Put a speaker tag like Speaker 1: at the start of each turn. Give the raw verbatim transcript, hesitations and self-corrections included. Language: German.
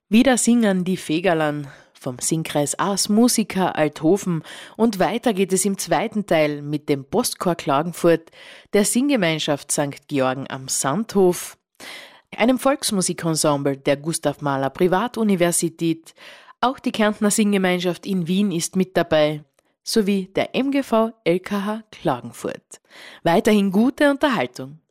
Speaker 1: Wieder singen die Fegerlern vom Singkreis Aas Musiker Althofen und weiter geht es im zweiten Teil mit dem Postchor Klagenfurt, der Singgemeinschaft Sankt Georgen am Sandhof, einem Volksmusikensemble der Gustav Mahler Privatuniversität, auch die Kärntner Singgemeinschaft in Wien ist mit dabei, sowie der M G V L K H Klagenfurt. Weiterhin gute Unterhaltung.